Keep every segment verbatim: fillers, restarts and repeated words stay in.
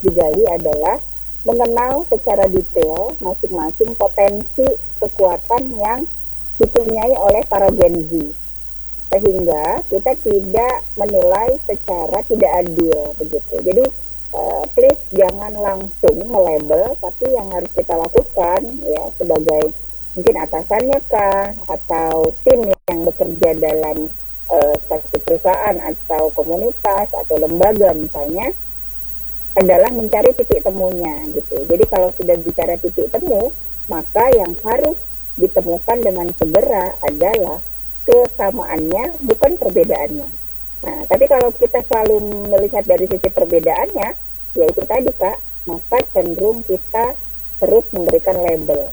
digali adalah mengenal secara detail masing-masing potensi kekuatan yang dipunyai oleh para Gen Z, sehingga kita tidak menilai secara tidak adil begitu. Jadi uh, please jangan langsung melabel, tapi yang harus kita lakukan ya sebagai mungkin atasannya kah atau tim yang bekerja dalam uh, satu perusahaan atau komunitas atau lembaga misalnya, adalah mencari titik temunya gitu. Jadi kalau sudah bicara titik temu, maka yang harus ditemukan dengan segera adalah kesamaannya, bukan perbedaannya. Nah, tapi kalau kita selalu melihat dari sisi perbedaannya, yaitu tadi Kak, maka cenderung kita terus memberikan label.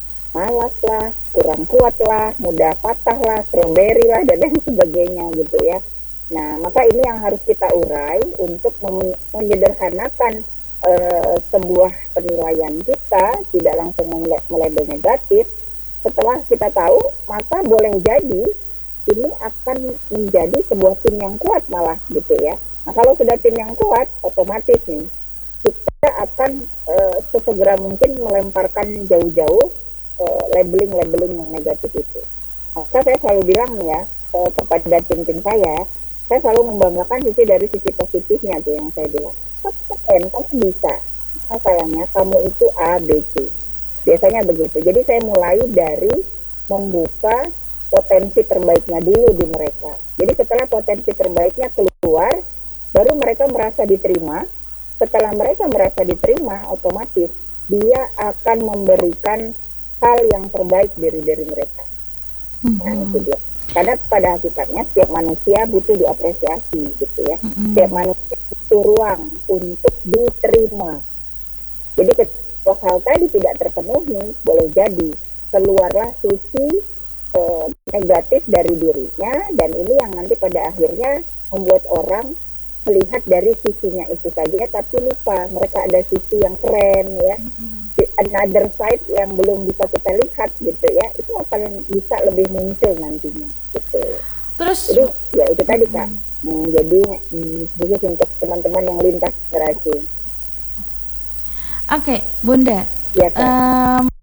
Malas lah, kurang kuat lah, mudah patah lah, strawberry lah, dan lain sebagainya gitu ya. Nah, maka ini yang harus kita urai untuk menyederhanakan uh, sebuah penilaian kita, tidak langsung melabel negatif. Setelah kita tahu, maka boleh jadi ini akan menjadi sebuah tim yang kuat malah gitu ya. Nah, kalau sudah tim yang kuat, otomatis nih kita akan uh, sesegera mungkin melemparkan jauh-jauh uh, labeling-labeling yang negatif itu. Maka saya selalu bilang nih ya uh, kepada tim-tim saya, saya selalu membanggakan sisi dari sisi positifnya tuh yang saya bilang. Keren, kamu bisa. Nah, sayangnya kamu itu A, B, C. Biasanya begitu. Jadi saya mulai dari membuka potensi terbaiknya dulu di mereka. Jadi setelah potensi terbaiknya keluar, baru mereka merasa diterima. Setelah mereka merasa diterima, otomatis dia akan memberikan hal yang terbaik dari dari mereka. Mm-hmm. Nah, itu dia. Karena pada hakikatnya setiap manusia butuh diapresiasi gitu ya. Mm-hmm. Setiap manusia butuh ruang untuk diterima. Jadi ketika hal tadi tidak terpenuhi, boleh jadi keluarlah sisi eh, negatif dari dirinya, dan ini yang nanti pada akhirnya membuat orang melihat dari sisinya itu saja, tapi lupa mereka ada sisi yang keren ya. Mm-hmm. Another side yang belum bisa kita lihat gitu ya, itu akan bisa lebih muncul nantinya gitu. Terus jadi ya itu tadi Kak, hmm, jadi hmm, khusus untuk teman-teman yang lintas generasi. Oke okay, Bunda ya, Kak. Um,